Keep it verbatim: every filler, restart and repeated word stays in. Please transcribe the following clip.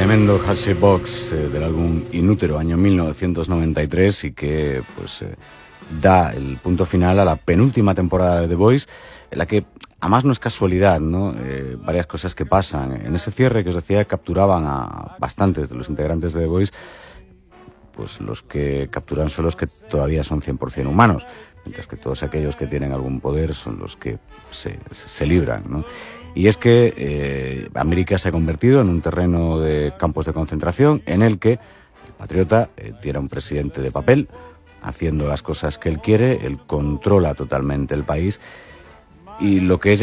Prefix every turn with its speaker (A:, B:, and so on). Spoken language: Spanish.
A: tremendo Hershey Box eh, del álbum Inútero, año mil novecientos noventa y tres, y que pues eh, da el punto final a la penúltima temporada de The Voice, en la que, además no es casualidad, ¿no? Eh, varias cosas que pasan. En ese cierre que os decía, capturaban a bastantes de los integrantes de The Voice. Pues los que capturan son los que todavía son cien por cien humanos, mientras que todos aquellos que tienen algún poder son los que se, se libran, ¿no? Y es que eh, América se ha convertido en un terreno de campos de concentración en el que el patriota eh, tiene un presidente de papel, haciendo las cosas que él quiere, él controla totalmente el país, y lo que es